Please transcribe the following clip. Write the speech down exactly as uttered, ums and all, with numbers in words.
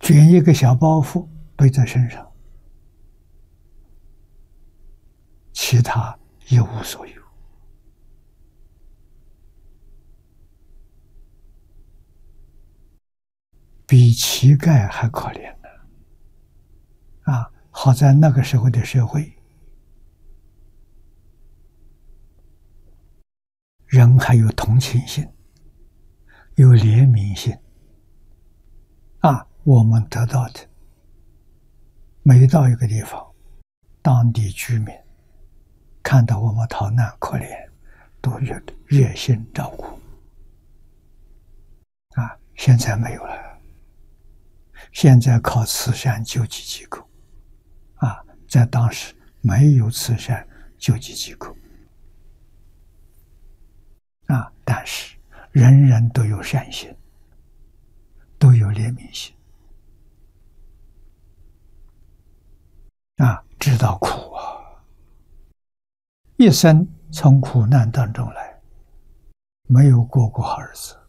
卷一个小包袱背在身上，其他一无所有。比乞丐还可怜呢！啊，好在那个时候的社会，人还有同情心，有怜悯心。啊，我们得到的，每到一个地方，当地居民看到我们逃难可怜，都热热心照顾。啊，现在没有了。现在靠慈善救济机构，啊，在当时没有慈善救济机构，啊，但是人人都有善心，都有怜悯心，啊，知道苦啊，一生从苦难当中来，没有过过好日子。